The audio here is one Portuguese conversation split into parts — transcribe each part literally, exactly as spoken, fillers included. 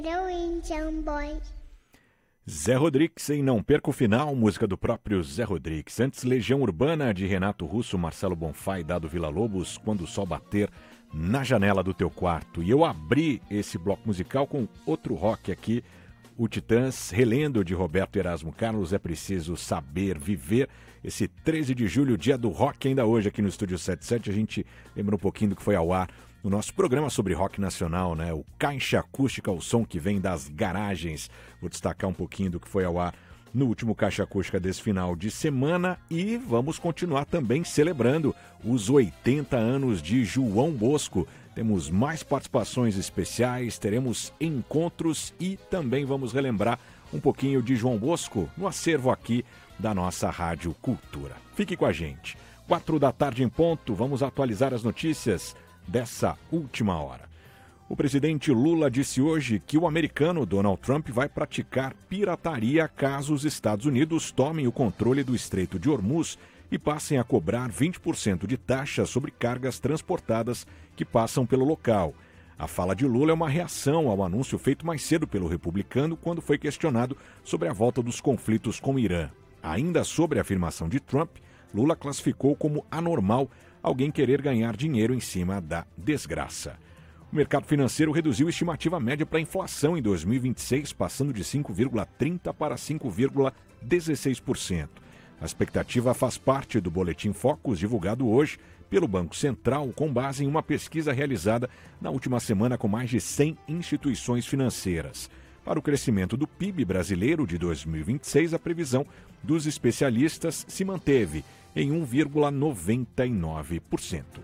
Zé Rodrigues em Não Perca o Final, música do próprio Zé Rodrigues. Antes, Legião Urbana, de Renato Russo, Marcelo Bonfá e Dado Villa-Lobos, Quando o Sol Bater na Janela do Teu Quarto. E eu abri esse bloco musical com outro rock aqui, o Titãs, relendo de Roberto Erasmo Carlos, É Preciso Saber Viver. Esse treze de julho, dia do rock, ainda hoje aqui no Estúdio setenta e sete, a gente lembra um pouquinho do que foi ao ar no nosso programa sobre rock nacional, né? O Caixa Acústica, o som que vem das garagens. Vou destacar um pouquinho do que foi ao ar no último Caixa Acústica desse final de semana e vamos continuar também celebrando os oitenta anos de João Bosco. Temos mais participações especiais, teremos encontros e também vamos relembrar um pouquinho de João Bosco no acervo aqui da nossa Rádio Cultura. Fique com a gente. Quatro da tarde em ponto, vamos atualizar as notícias dessa última hora. O presidente Lula disse hoje que o americano Donald Trump vai praticar pirataria caso os Estados Unidos tomem o controle do Estreito de Hormuz e passem a cobrar vinte por cento de taxa sobre cargas transportadas que passam pelo local. A fala de Lula é uma reação ao anúncio feito mais cedo pelo republicano quando foi questionado sobre a volta dos conflitos com o Irã. Ainda sobre a afirmação de Trump, Lula classificou como anormal alguém querer ganhar dinheiro em cima da desgraça. O mercado financeiro reduziu a estimativa média para a inflação em dois mil e vinte e seis, passando de cinco vírgula trinta por cento para cinco vírgula dezesseis por cento. A expectativa faz parte do Boletim Focus, divulgado hoje pelo Banco Central, com base em uma pesquisa realizada na última semana com mais de cem instituições financeiras. Para o crescimento do P I B brasileiro de dois mil e vinte e seis, a previsão dos especialistas se manteve em um vírgula noventa e nove por cento.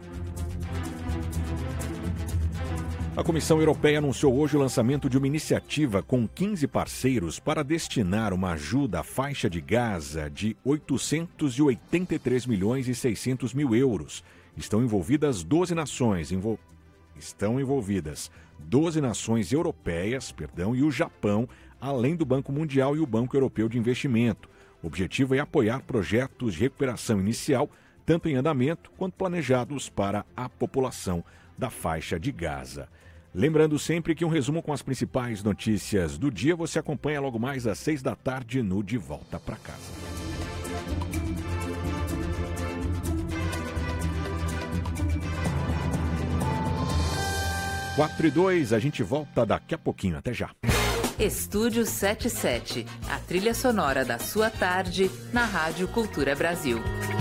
A Comissão Europeia anunciou hoje o lançamento de uma iniciativa com quinze parceiros para destinar uma ajuda à faixa de Gaza de oitocentos e oitenta e três milhões e seiscentos mil euros. Estão envolvidas doze nações, envol... estão envolvidas doze nações europeias, perdão, e o Japão, além do Banco Mundial e o Banco Europeu de Investimento. O objetivo é apoiar projetos de recuperação inicial, tanto em andamento quanto planejados para a população da faixa de Gaza. Lembrando sempre que um resumo com as principais notícias do dia você acompanha logo mais às seis da tarde no De Volta para Casa. quatro e dois, a gente volta daqui a pouquinho. Até já. Estúdio setenta e sete, a trilha sonora da sua tarde na Rádio Cultura Brasil.